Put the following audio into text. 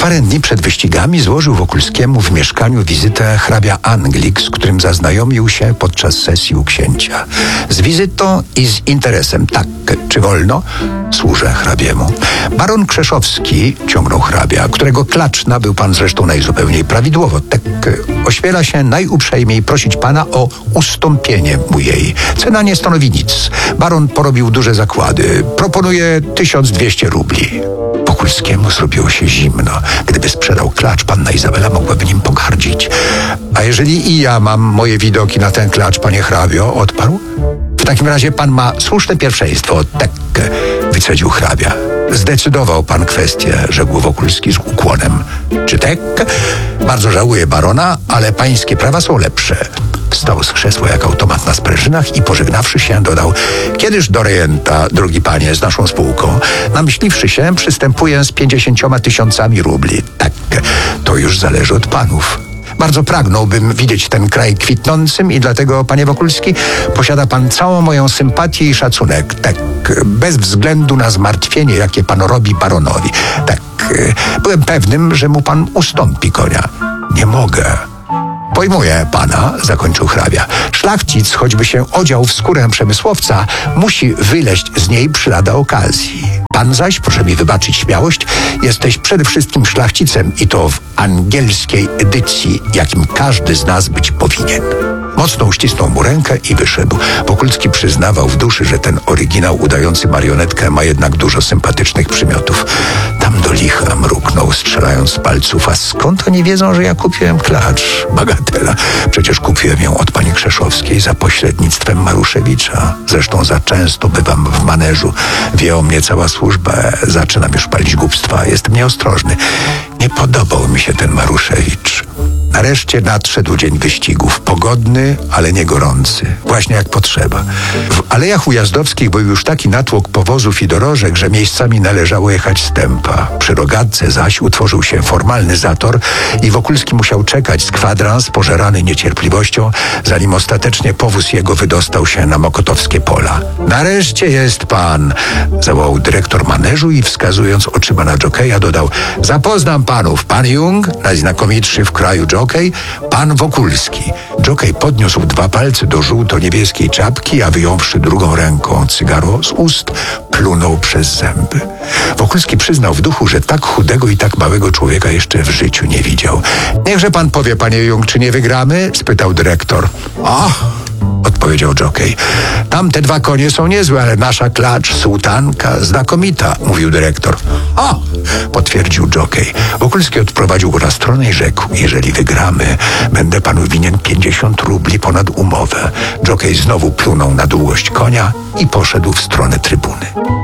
Parę dni przed wyścigami złożył Wokulskiemu w mieszkaniu wizytę hrabia Anglik, z którym zaznajomił się podczas sesji u księcia. Z wizytą i z interesem. Tak, czy wolno? Służę hrabiemu. Baron Krzeszowski, ciągnął hrabia, którego klacz nabył pan zresztą najzupełniej prawidłowo. Tak, ośmiela się najuprzejmiej prosić pana o ustąpienie mu jej. Cena nie stanowi nic. Baron porobił duże zakłady. Proponuje 1200 rubli. Wokulskiemu zrobiło się zimno. Gdyby sprzedał klacz, panna Izabela mogłaby nim pogardzić. A jeżeli i ja mam moje widoki na ten klacz, panie hrabio, odparł. W takim razie pan ma słuszne pierwszeństwo. Tak, wycedził hrabia. Zdecydował pan kwestię, rzekł Wokulski z ukłonem. Czy tak? Bardzo żałuję barona, ale pańskie prawa są lepsze. Wstał z krzesła jak automat na sprężynach i pożegnawszy się dodał: kiedyż do rejenta, drogi panie, z naszą spółką? Namyśliwszy się, przystępuję z 50 000 rubli. Tak, to już zależy od panów. Bardzo pragnąłbym widzieć ten kraj kwitnącym i dlatego, panie Wokulski, posiada pan całą moją sympatię i szacunek. Tak, bez względu na zmartwienie, jakie pan robi baronowi. Tak, byłem pewnym, że mu pan ustąpi konia. Nie mogę. Pojmuję pana, zakończył hrabia. Szlachcic, choćby się odział w skórę przemysłowca, musi wyleźć z niej przy lada okazji. Pan zaś, proszę mi wybaczyć śmiałość, jesteś przede wszystkim szlachcicem i to w angielskiej edycji, jakim każdy z nas być powinien. Mocno uścisnął mu rękę i wyszedł. Wokulski przyznawał w duszy, że ten oryginał udający marionetkę ma jednak dużo sympatycznych przymiotów. Tam do licha mruknął, strzelając z palców. A skąd oni wiedzą, że ja kupiłem klacz? Bagatela. Przecież kupiłem ją od pani Krzeszowskiej za pośrednictwem Maruszewicza. Zresztą za często bywam w maneżu. Wie o mnie cała służba. Zaczynam już palić głupstwa. Jestem nieostrożny. Nie podobał mi się ten Maruszewicz. Nareszcie nadszedł dzień wyścigów. Pogodny, ale nie gorący. Właśnie jak potrzeba. W Alejach Ujazdowskich był już taki natłok powozów i dorożek, że miejscami należało jechać stępa. Przy rogatce zaś utworzył się formalny zator i Wokulski musiał czekać z kwadrans, pożerany niecierpliwością, zanim ostatecznie powóz jego wydostał się na mokotowskie pola. Nareszcie jest pan, zawołał dyrektor maneżu i wskazując oczyma na dżokeja dodał: zapoznam panów, pan Jung, najznakomitszy w kraju dżokej, pan Wokulski. Dżokej podniósł 2 palce do żółto-niebieskiej czapki, a wyjąwszy drugą ręką cygaro z ust, plunął przez zęby. Wokulski przyznał w duchu, że tak chudego i tak małego człowieka jeszcze w życiu nie widział. Niechże pan powie, panie Jung, czy nie wygramy? Spytał dyrektor. Odpowiedział dżokej. Tamte 2 konie są niezłe, ale nasza klacz, sułtanka, znakomita, mówił dyrektor. Potwierdził dżokej. Wokulski odprowadził go na stronę i rzekł: jeżeli wygramy, będę panu winien 50 rubli ponad umowę. Dżokej znowu plunął na długość konia i poszedł w stronę trybuny.